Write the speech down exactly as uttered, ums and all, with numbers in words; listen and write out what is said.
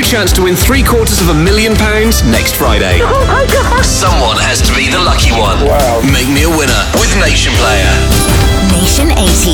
chance to win three quarters of a million pounds next Friday. Oh my God. Someone has to be the lucky one. Wow. Make me a winner with Nation Player.